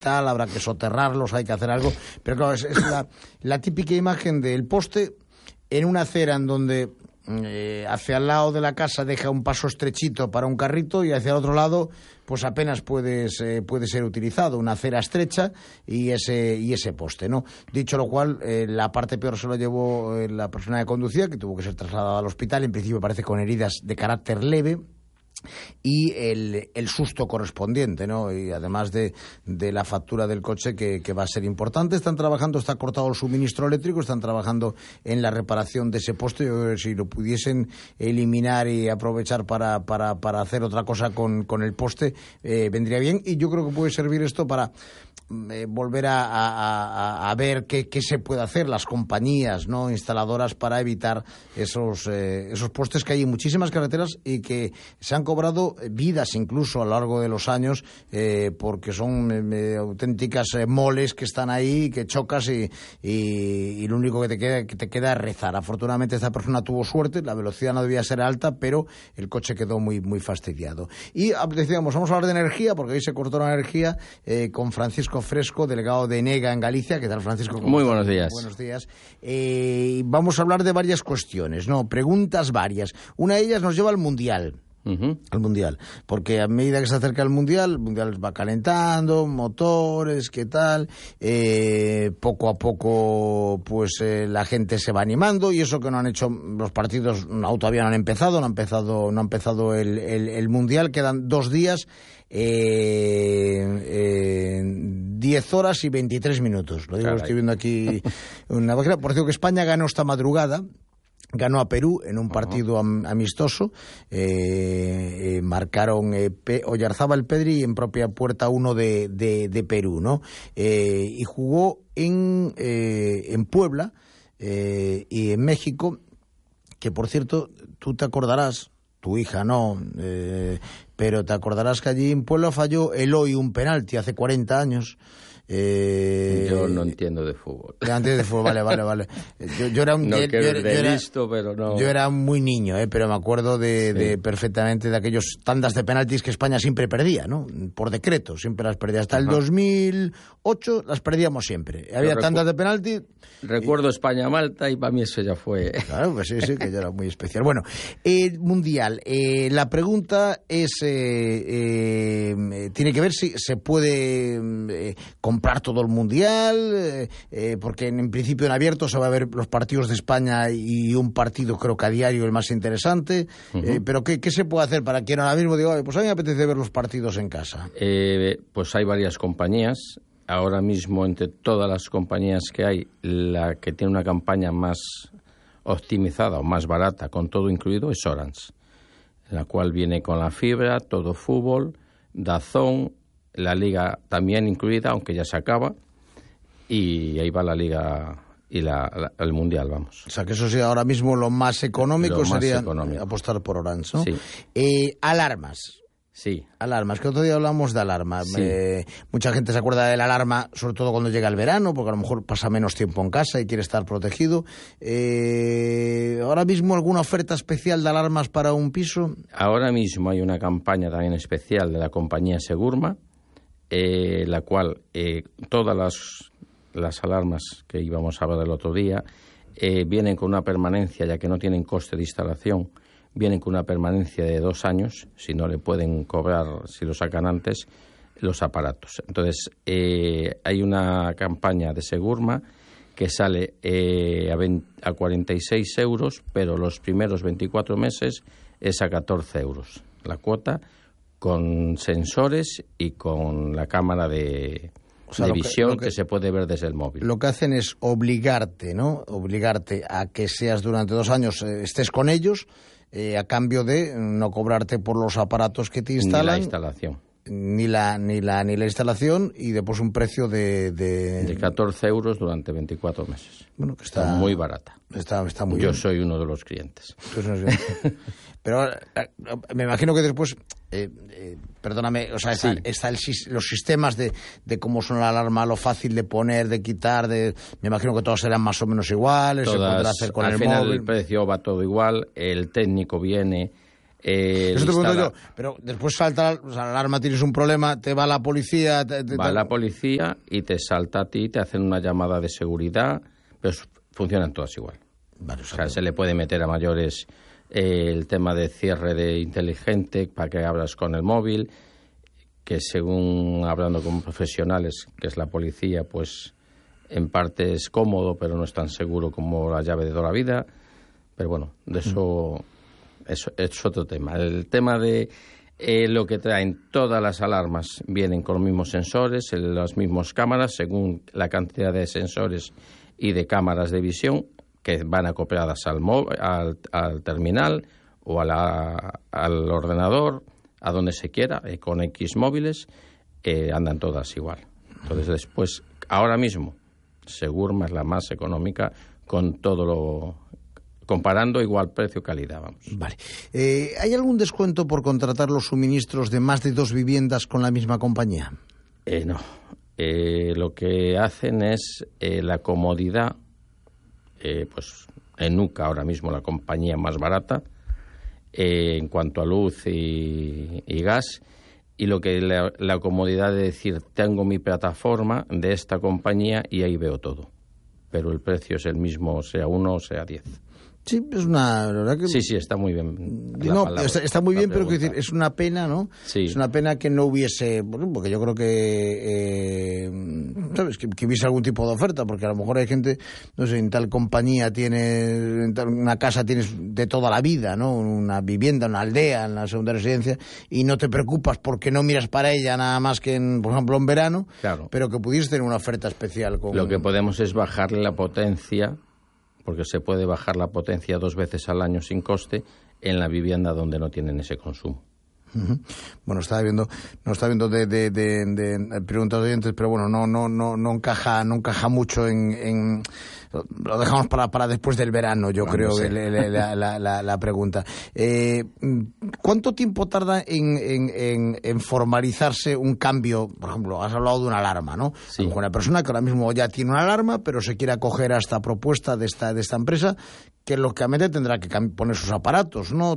tal, habrá que soterrarlos, hay que hacer algo. Pero claro, es la típica imagen del poste en una acera en donde hacia el lado de la casa deja un paso estrechito para un carrito y hacia el otro lado pues apenas puede ser utilizado, una acera estrecha y ese poste, ¿no? Dicho lo cual, la parte peor se lo llevó la persona que conducía, que tuvo que ser trasladada al hospital, en principio parece con heridas de carácter leve, y el susto correspondiente, ¿no? Y además de la factura del coche que va a ser importante. Están trabajando, está cortado el suministro eléctrico, están trabajando en la reparación de ese poste. Si lo pudiesen eliminar y aprovechar para hacer otra cosa con el poste, vendría bien. Y yo creo que puede servir esto para volver a ver qué se puede hacer, las compañías, ¿no?, instaladoras, para evitar esos postes que hay en muchísimas carreteras y que se han cobrado vidas incluso a lo largo de los años, porque son auténticas moles que están ahí, que chocas y lo único que te queda es rezar. Afortunadamente esta persona tuvo suerte, la velocidad no debía ser alta, pero el coche quedó muy, muy fastidiado. Y decíamos, vamos a hablar de energía, porque hoy se cortó la energía con Francisco Fresco, delegado de Enega en Galicia. ¿Qué tal, Francisco? Muy buenos días. Buenos días. Vamos a hablar de varias cuestiones, ¿no? Preguntas varias. Una de ellas nos lleva al Mundial. Al Mundial, porque a medida que se acerca el Mundial va calentando, motores, qué tal, poco a poco pues la gente se va animando, y eso que no han hecho los partidos, todavía no han empezado el Mundial, quedan 2 días, 10 horas y 23 minutos, lo digo, estoy viendo aquí una página. Por cierto, que España ganó esta madrugada. Ganó a Perú en un partido amistoso, marcaron Oyarzábal Pedri en propia puerta 1 de Perú, ¿no? Y jugó en Puebla y en México, que por cierto, tú te acordarás, tu hija no, pero te acordarás que allí en Puebla falló Eloy un penalti hace 40 años. Yo no entiendo de fútbol. Antes de fútbol, vale. Yo era un listo, pero no. Yo era muy niño, pero me acuerdo perfectamente de aquellos tandas de penaltis que España siempre perdía, ¿no? Por decreto, siempre las perdía. Hasta el 2008 las perdíamos siempre. Había tandas de penalti. Recuerdo España-Malta y para mí eso ya fue. Claro, pues sí, que ya era muy especial. Bueno, el Mundial. La pregunta es, tiene que ver si se puede comprar todo el Mundial, porque en principio en abierto se va a ver los partidos de España y un partido creo que a diario el más interesante, pero ¿qué se puede hacer para quien ahora mismo diga, pues a mí me apetece ver los partidos en casa? Pues hay varias compañías. Ahora mismo, entre todas las compañías que hay, la que tiene una campaña más optimizada o más barata, con todo incluido, es Orange, la cual viene con la fibra, todo fútbol, DAZN, la Liga también incluida, aunque ya se acaba, y ahí va la Liga y el Mundial, vamos. O sea, que eso sí, ahora mismo lo más económico sería apostar por Orange, ¿no? Sí. Alarmas. Sí. Alarmas, que otro día hablamos de alarma. Sí. Mucha gente se acuerda de la alarma, sobre todo cuando llega el verano, porque a lo mejor pasa menos tiempo en casa y quiere estar protegido. ¿Ahora mismo alguna oferta especial de alarmas para un piso? Ahora mismo hay una campaña también especial de la compañía Segurma, la cual todas las alarmas que íbamos a ver el otro día vienen con una permanencia, ya que no tienen coste de instalación. Vienen con una permanencia de 2 años, si no le pueden cobrar, si lo sacan antes, los aparatos. Entonces, hay una campaña de Segurma que sale a 46 euros, pero los primeros 24 meses es a 14 euros la cuota, con sensores y con la cámara de visión que se puede ver desde el móvil. Lo que hacen es obligarte, ¿no? Obligarte a que seas durante 2 años, estés con ellos, a cambio de no cobrarte por los aparatos que te instalan. Ni la instalación. Ni la instalación, y después un precio de 14 euros durante 24 meses. Bueno, que está muy barata. Está muy bien. Yo soy uno de los clientes. Pero me imagino que después, perdóname, o sea, están los sistemas de cómo suena la alarma, lo fácil de poner, de quitar, me imagino que todos serán más o menos iguales, se podrá hacer con el móvil. Al final el precio va todo igual, el técnico viene, Eso te pregunto yo, pero después salta la alarma, tienes un problema, te va la policía... Va la policía y te salta a ti, te hacen una llamada de seguridad, pero funcionan todas igual. Vale, o sea, se le puede meter a mayores el tema de cierre de inteligente para que abras con el móvil, que según hablando con profesionales, que es la policía, pues en parte es cómodo, pero no es tan seguro como la llave de toda la vida. Pero bueno, de eso es otro tema. El tema de lo que traen todas las alarmas vienen con los mismos sensores, las mismas cámaras, según la cantidad de sensores y de cámaras de visión que van acopladas al terminal o al ordenador, a donde se quiera, con X móviles, andan todas igual. Entonces después, ahora mismo, Segurma es la más económica con todo lo... comparando igual precio-calidad, vamos. Vale. ¿Hay algún descuento por contratar los suministros de más de 2 viviendas con la misma compañía? No. Lo que hacen es la comodidad, pues en Nuca ahora mismo la compañía más barata, en cuanto a luz y gas, y lo que la comodidad de decir, tengo mi plataforma de esta compañía y ahí veo todo. Pero el precio es el mismo, sea 1 o sea 10. Sí, es una... La verdad que... Sí, está muy bien. Está muy bien, pero quiero decir, es una pena, ¿no? Sí. Es una pena que no hubiese... Bueno, porque yo creo que... ¿Sabes? Que hubiese algún tipo de oferta, porque a lo mejor hay gente, no sé, en tal compañía una casa tienes de toda la vida, ¿no? Una vivienda, una aldea, en la segunda residencia, y no te preocupas porque no miras para ella nada más que, por ejemplo, en verano, claro. Pero que pudiese tener una oferta especial con... Lo que podemos es bajarle la potencia, porque se puede bajar la potencia 2 veces al año sin coste en la vivienda donde no tienen ese consumo. Bueno, estaba viendo de preguntas de oyentes, pero bueno, no encaja mucho en lo dejamos para después del verano, yo creo, sí. la pregunta. ¿Cuánto tiempo tarda en formalizarse un cambio? Por ejemplo, has hablado de una alarma, ¿no? Sí. Con una persona que ahora mismo ya tiene una alarma, pero se quiere acoger a esta propuesta de esta empresa, que lógicamente tendrá que poner sus aparatos, ¿no?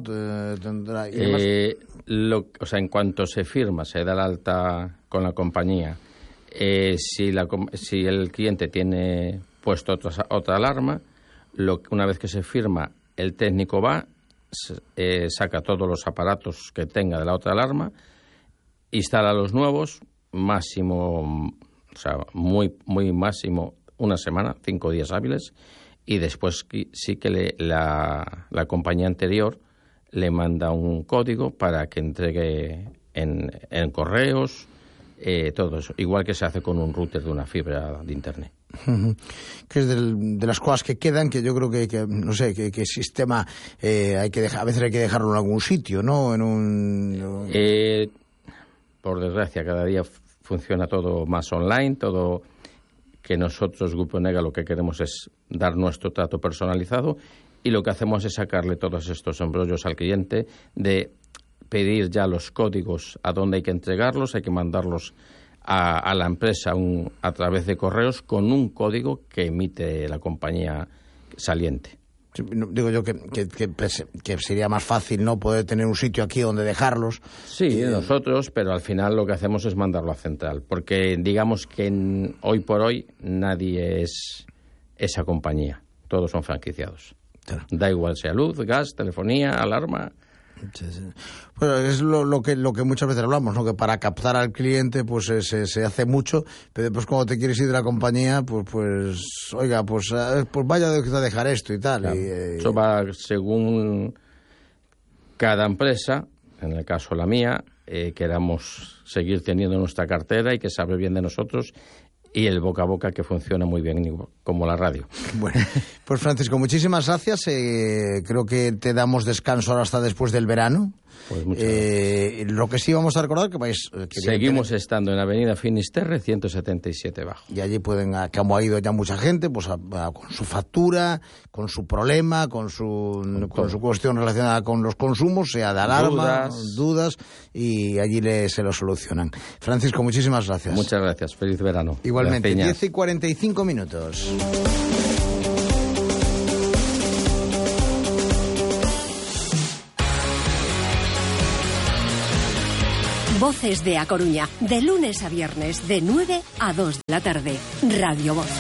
O sea, en cuanto se firma, se da el alta con la compañía, si el cliente tiene puesto otra alarma, una vez que se firma, el técnico va, saca todos los aparatos que tenga de la otra alarma, instala los nuevos, máximo, o sea, muy, muy máximo, una semana, 5 días hábiles, y después sí que la compañía anterior le manda un código para que entregue en correos, todo eso, igual que se hace con un router de una fibra de internet. Que es de las cosas que quedan, que yo creo que no sé, que el sistema a veces hay que dejarlo en algún sitio, ¿no? Por desgracia, cada día funciona todo más online, todo que nosotros, Grupo Nega, lo que queremos es dar nuestro trato personalizado, y lo que hacemos es sacarle todos estos embrollos al cliente de pedir ya los códigos a dónde hay que entregarlos, hay que mandarlos a la empresa a través de correos con un código que emite la compañía saliente. Digo yo que sería más fácil, ¿no?, poder tener un sitio aquí donde dejarlos. Sí, nosotros, pero al final lo que hacemos es mandarlo a central, porque digamos que hoy por hoy nadie es esa compañía, todos son franquiciados. Claro. Da igual sea luz, gas, telefonía, alarma. Sí. Bueno, es lo que muchas veces hablamos, ¿no? Que para captar al cliente pues se hace mucho, pero después cuando te quieres ir de la compañía, pues oiga, pues vaya a dejar esto y tal. Claro. Eso va según cada empresa, en el caso la mía, queramos seguir teniendo nuestra cartera y que sabe bien de nosotros, y el boca a boca que funciona muy bien, como la radio. Bueno, pues Francisco, muchísimas gracias. Creo que te damos descanso ahora hasta después del verano. Pues muchas gracias. Lo que sí vamos a recordar que vais... Seguimos estando en Avenida Finisterre, 177 bajo. Y allí como ha ido ya mucha gente, pues con su factura, con su problema, con su cuestión relacionada con los consumos, sea de alarma, dudas, y allí se lo solucionan. Francisco, muchísimas gracias. Muchas gracias. Feliz verano. Igualmente, 10:45. Voces de A Coruña, de lunes a viernes, de 9 a 2 de la tarde. Radio Voz.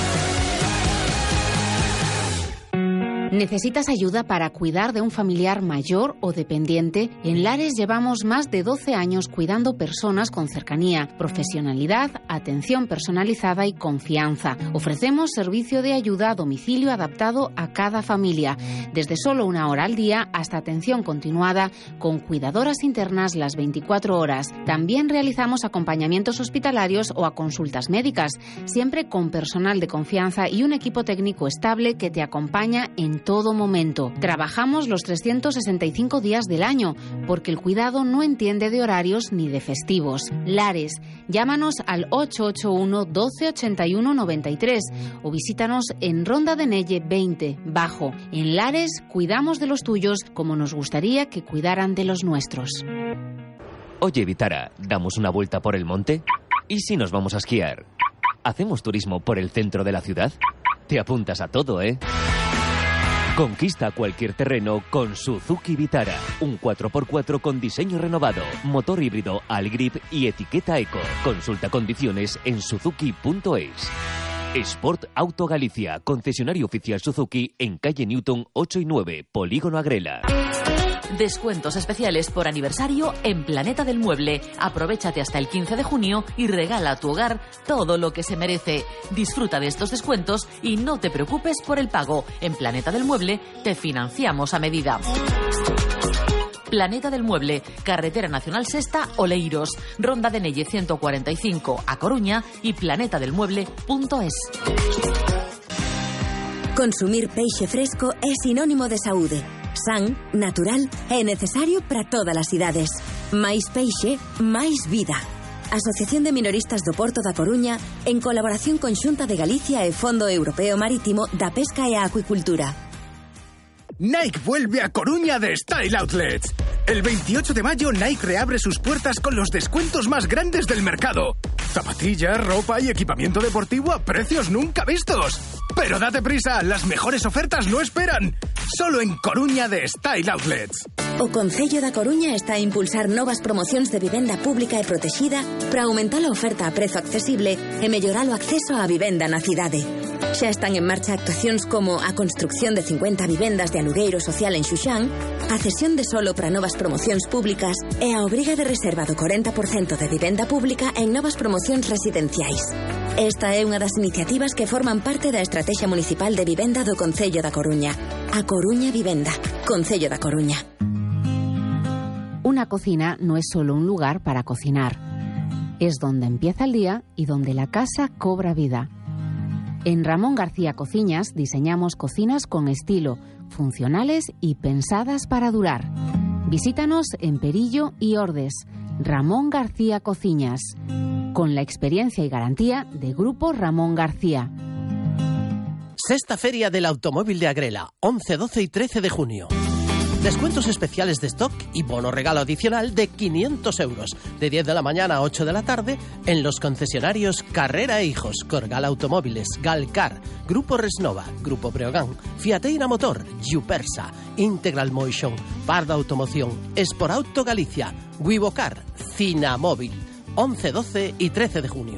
¿Necesitas ayuda para cuidar de un familiar mayor o dependiente? En Lares llevamos más de 12 años cuidando personas con cercanía, profesionalidad, atención personalizada y confianza. Ofrecemos servicio de ayuda a domicilio adaptado a cada familia, desde solo 1 hora al día hasta atención continuada con cuidadoras internas las 24 horas. También realizamos acompañamientos hospitalarios o a consultas médicas, siempre con personal de confianza y un equipo técnico estable que te acompaña en todo momento. Trabajamos los 365 días del año, porque el cuidado no entiende de horarios ni de festivos. Lares, llámanos al 881 12 81 93 o visítanos en Ronda de Nelle 20, Bajo. En Lares, cuidamos de los tuyos como nos gustaría que cuidaran de los nuestros. Oye, Vitara, ¿damos una vuelta por el monte? ¿Y si nos vamos a esquiar? ¿Hacemos turismo por el centro de la ciudad? Te apuntas a todo, ¿eh? Conquista cualquier terreno con Suzuki Vitara. Un 4x4 con diseño renovado, motor híbrido Algrip y etiqueta Eco. Consulta condiciones en suzuki.es. Sport Auto Galicia, concesionario oficial Suzuki en calle Newton 8 y 9, Polígono Agrela. Descuentos especiales por aniversario en Planeta del Mueble. Aprovéchate hasta el 15 de junio y regala a tu hogar todo lo que se merece. Disfruta de estos descuentos y no te preocupes por el pago. En Planeta del Mueble te financiamos a medida. Planeta del Mueble, Carretera Nacional Sexta, Oleiros, Ronda de Nelle 145, A Coruña y planetadelmueble.es. Consumir peixe fresco é sinónimo de saúde. San, natural e necesario para todas as idades. Máis peixe, máis vida. Asociación de Minoristas do Porto da Coruña, en colaboración con Xunta de Galicia e Fondo Europeo Marítimo da Pesca e a Acuicultura. Nike vuelve a Coruña de Style Outlets. El 28 de mayo Nike reabre sus puertas con los descuentos más grandes del mercado. Zapatillas, ropa y equipamiento deportivo a precios nunca vistos. Pero date prisa, las mejores ofertas no esperan. Solo en Coruña de Style Outlets. O Concello da Coruña está a impulsar novas promocións de vivenda pública e protexida para aumentar a oferta a prezo accesible e mellorar o acceso á vivenda na cidade. Xa están en marcha actuacións como a construcción de 50 vivendas de alugueiro social en Xuxán, a cesión de solo para novas promocións públicas e a obriga de reserva do 40% de vivenda pública en novas promocións residenciais. Esta é unha das iniciativas que forman parte da Estrategia Municipal de Vivenda do Concello da Coruña. A Coruña Vivenda, Concello da Coruña. Una cocina no es solo un lugar para cocinar. Es donde empieza el día y donde la casa cobra vida. En Ramón García Cociñas diseñamos cocinas con estilo, funcionales y pensadas para durar. Visítanos en Perillo y Ordes. Ramón García Cociñas, con la experiencia y garantía de Grupo Ramón García. Sexta Feria del Automóvil de Agrela, 11, 12 y 13 de junio. Descuentos especiales de stock y bono regalo adicional de 500 euros, de 10 de la mañana a 8 de la tarde, en los concesionarios Carrera e Hijos, Corgal Automóviles, Galcar, Grupo Resnova, Grupo Breogán, Fiateira Motor, Yupersa, Integral Motion, Parda Automoción, Esporauto Galicia, Wivocar, Cinamóvil, 11, 12 y 13 de junio.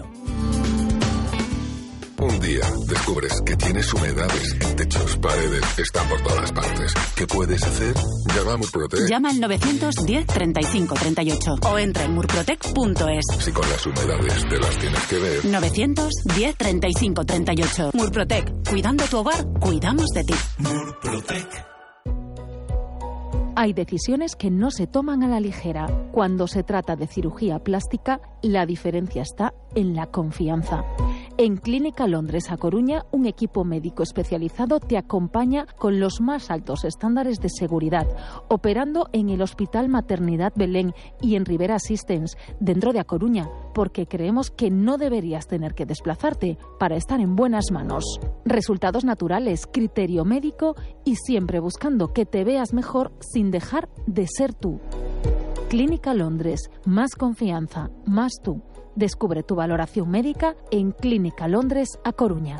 Un día descubres que tienes humedades en techos, paredes, están por todas partes. ¿Qué puedes hacer? Llama a Murprotec. Llama al 910 35 38 o entra en murprotec.es. Si con las humedades te las tienes que ver. 910 35 38. Murprotec. Cuidando tu hogar, cuidamos de ti. Murprotec. Hay decisiones que no se toman a la ligera. Cuando se trata de cirugía plástica, la diferencia está en la confianza. En Clínica Londres A Coruña, un equipo médico especializado te acompaña con los más altos estándares de seguridad, operando en el Hospital Maternidad Belén y en Rivera Assistance, dentro de A Coruña, porque creemos que no deberías tener que desplazarte para estar en buenas manos. Resultados naturales, criterio médico y siempre buscando que te veas mejor sin dejar de ser tú. Clínica Londres, más confianza, más tú. Descubre tu valoración médica en Clínica Londres A Coruña.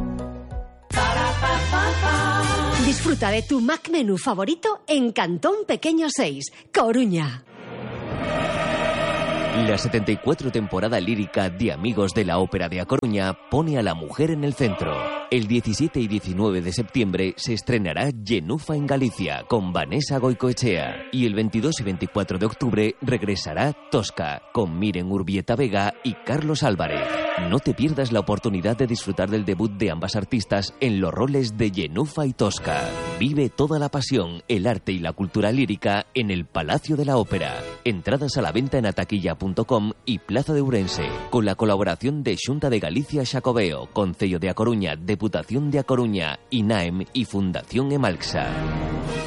Disfruta de tu Mac Menú favorito en Cantón Pequeño 6, Coruña. La 74 temporada lírica de Amigos de la Ópera de A Coruña pone a la mujer en el centro. El 17 y 19 de septiembre se estrenará Genufa en Galicia con Vanessa Goicoechea y el 22 y 24 de octubre regresará Tosca con Miren Urbieta Vega y Carlos Álvarez. No te pierdas la oportunidad de disfrutar del debut de ambas artistas en los roles de Genufa y Tosca. Vive toda la pasión, el arte y la cultura lírica en el Palacio de la Ópera. Entradas a la venta en ataquilla.com y Plaza de Ourense, con la colaboración de Xunta de Galicia Xacobeo, Concello de A Coruña, Deputación de A Coruña, INAEM y Fundación Emalxa.